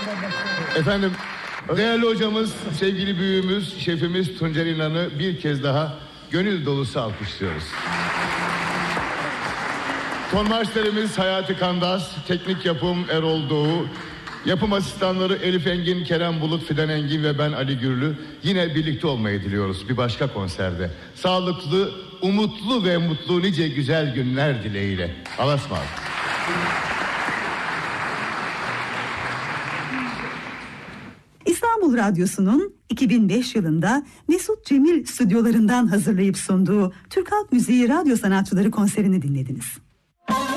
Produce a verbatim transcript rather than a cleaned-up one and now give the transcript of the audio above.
Efendim, değerli hocamız, sevgili büyüğümüz, şefimiz Tuncer İnan'ı bir kez daha gönül dolusu alkışlıyoruz. Tonmaçlarımız Hayati Kandas, teknik yapım Erol Doğu, yapım asistanları Elif Engin, Kerem Bulut, Fidan Engin ve ben Ali Gürlü. Yine birlikte olmayı diliyoruz bir başka konserde. Sağlıklı, umutlu ve mutlu nice güzel günler dileğiyle. Allah'a ısmarladık. İstanbul Radyosu'nun iki bin beş yılında Mesut Cemil stüdyolarından hazırlayıp sunduğu Türk Halk Müziği Radyo Sanatçıları konserini dinlediniz.